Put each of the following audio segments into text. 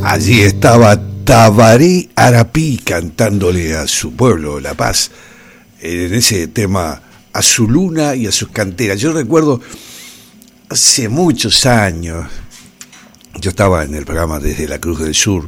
Allí estaba Tabaré Arapí cantándole a su pueblo, La Paz, en ese tema a su luna y a sus canteras. Yo recuerdo hace muchos años, yo estaba en el programa Desde la Cruz del Sur,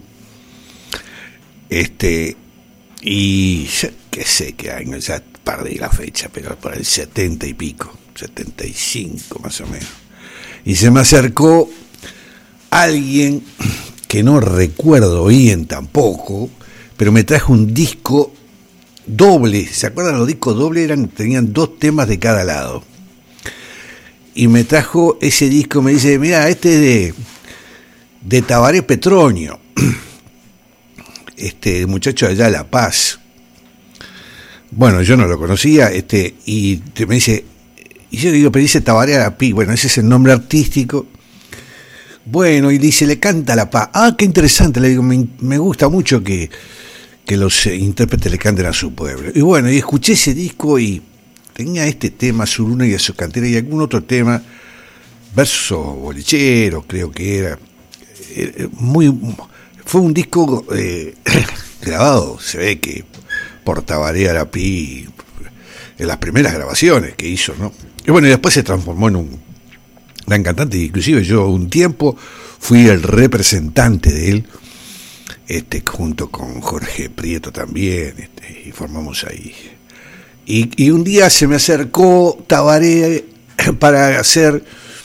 y ya, qué sé qué año, ya perdí la fecha, pero por el 70 y pico, 75 más o menos. Y se me acercó alguien que no recuerdo bien tampoco, pero me trajo un disco doble. ¿Se acuerdan? Los discos dobles tenían 2 temas de cada lado. Y me trajo ese disco, me dice, mira, este es de Tabaré Petronio, muchacho de allá de La Paz. Bueno, yo no lo conocía, y me dice, y yo digo, pero dice Tabaré Arapí, bueno, ese es el nombre artístico. Bueno, y dice, le canta La Paz. Ah, qué interesante, le digo, me gusta mucho que los intérpretes le canten a su pueblo. Y bueno, y escuché ese disco y tenía este tema, a su luna y a su cantera, y algún otro tema, verso bolichero, creo que era. Fue un disco grabado, se ve que por Tabaré Arapí, en las primeras grabaciones que hizo, ¿no? Y bueno, y después se transformó en un gran cantante, inclusive yo un tiempo fui el representante de él, junto con Jorge Prieto también, y formamos ahí. Y un día se me acercó Tabaré para hacer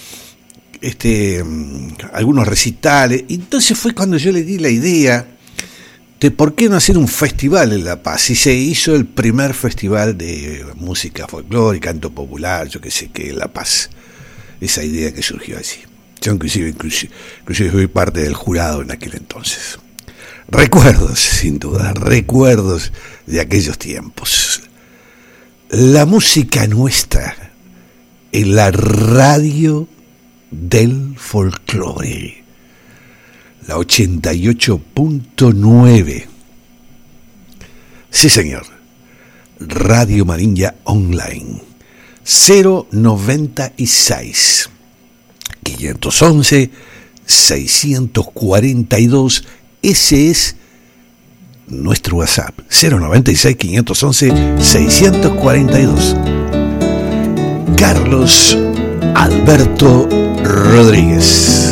algunos recitales, y entonces fue cuando yo le di la idea de por qué no hacer un festival en La Paz, y se hizo el primer festival de música folclórica, canto popular, yo qué sé qué, en La Paz. Esa idea que surgió allí. Yo inclusive fui parte del jurado en aquel entonces. Recuerdos, sin duda, recuerdos de aquellos tiempos. La música nuestra en la radio del folclore. La 88.9. Sí, señor. Radio Marinha Online. 096 511 642. Ese es nuestro WhatsApp. 096 511 642. Carlos Alberto Rodríguez.